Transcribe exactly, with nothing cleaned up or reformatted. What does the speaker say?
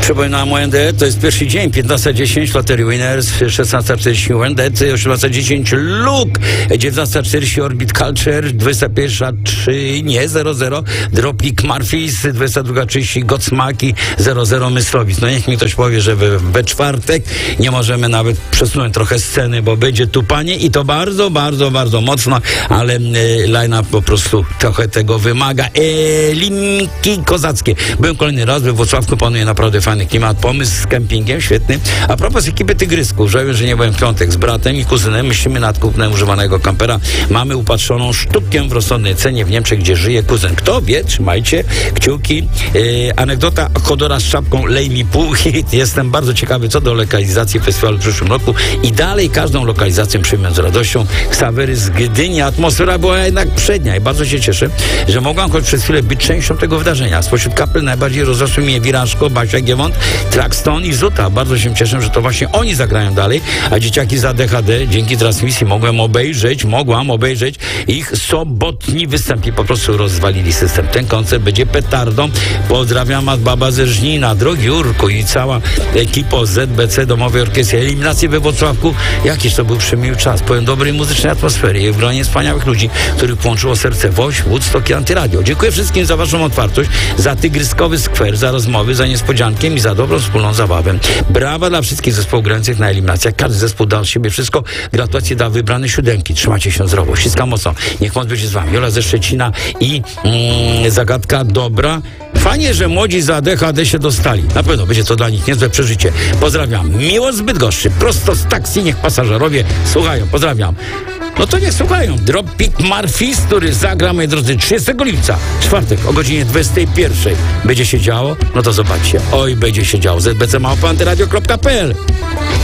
Przypominam, U N D to jest pierwszy dzień, piętnasta dziesięć, Lottery Winners, szesnasta czterdzieści U N D, osiemnasta dziesięć Luke, dziewiętnasta czterdzieści Orbit Culture, dwudziesta pierwsza trzy, nie, zero zero, Dropkick Murphys, dwudziesta druga trzydzieści Godsmaki, zero zero Myslowic. No niech mi ktoś powie, że we, we czwartek nie możemy nawet przesunąć trochę sceny, bo będzie tupanie i to bardzo, bardzo, bardzo mocno, ale e, line-up po prostu trochę tego wymaga. E, linki kozackie. Byłem kolejny raz we Wrocławku, panuje naprawdę fajny klimat, pomysł z kempingiem, świetny. A propos ekipy Tygrysków, żałuję, że nie byłem w piątek z bratem i kuzynem, myślimy nad kupnem używanego kampera. Mamy upatrzoną sztukę w rozsądnej cenie w Niemczech, gdzie żyje kuzyn. Kto wie, trzymajcie kciuki. E, anegdota Chodora z czapką Lej mi pół hit. Jestem bardzo ciekawy co do lokalizacji festiwalu w przyszłym roku i dalej każdą lokalizację przyjmę z radością. Ksawery z Gdyni. Atmosfera była jednak przednia i bardzo się cieszę, że mogłam choć przez chwilę być częścią tego wydarzenia. Spośród kapel najbardziej rozrosły mnie Wirażko, Basia Giewont, Trackstone i Zuta. Bardzo się cieszę, że to właśnie oni zagrają dalej, a dzieciaki z A D H D dzięki transmisji mogłem obejrzeć, mogłam obejrzeć ich sobotni występ i po prostu rozwalili system. Ten koncert będzie petardą. Pozdrawiam od baba ze Żnina, drogi Jurku i cała ekipa Z B C Domowej Orkiestry. Eliminacje we Wrocławku, jakiś to był przemiły czas. Powiem dobrej muzycznej atmosfery i w gronie wspaniałych ludzi, których połączyło serce Woś, Woodstock i Antyradio. Dziękuję wszystkim za waszą otwartość, za tygryskowy skwer, za rozmowy, za niespodziankę i za dobrą wspólną zabawę. Brawa dla wszystkich zespołów grających na eliminacjach. Każdy zespół dał z siebie wszystko. Gratulacje dla wybranej siódemki. Trzymajcie się zdrowo. Ściskam mocno. Niech moc będzie z wami. Jola ze Szczecina i mm, zagadka dobra. Fajnie, że młodzi za A D H D się dostali. Na pewno będzie to dla nich niezłe przeżycie. Pozdrawiam. Miło z Bydgoszczy. Prosto z taksji. Niech pasażerowie słuchają. Pozdrawiam. No to niech słuchają. Dropkick Murphys, który zagra, moi drodzy, trzydziestego lipca, czwartek o godzinie dwudziestej pierwszej. Będzie się działo? No to zobaczcie. Oj, będzie się działo. Z B C małpa antyradio kropka p l